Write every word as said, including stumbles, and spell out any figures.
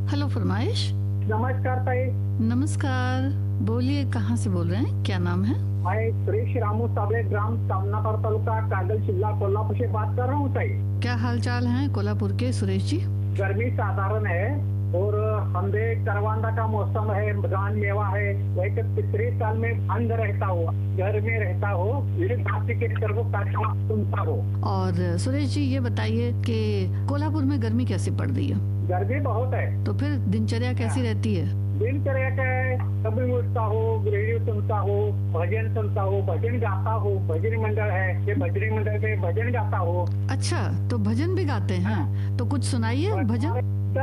Hello फरमाइश। नमस्कार ताई। नमस्कार, बोलिए कहाँ से बोल रहे हैं, क्या नाम है? मैं सुरेश रामू साबळे, ग्राम सामनाबाद, तालुका कागल, जिला कोल्हापुर से बात कर रहा हूँ ताई। क्या हाल चाल है कोल्हापुर के सुरेश जी? गर्मी साधारण है और हमदे करवांदा का मौसम है, धान मेवा है। वैसे तीसरे साल में बंद रहता हो, घर में रहता हो, बाकी के सर्व कार्यक्रम सुनता हो। और सुरेश जी ये बताइए कि कोल्हापुर में गर्मी कैसी पड़ रही है? गर्मी बहुत है। तो फिर दिनचर्या कैसी रहती है? दिनचर्या क्या है, कभी उठता हो, रेडियो सुनता हो, भजन सुनता हो, भजन गाता हो। भजन मंडल है, ये भजन मंडल में भजन गाता हो। अच्छा, तो भजन भी गाते हैं? तो कुछ सुनाइए भजन।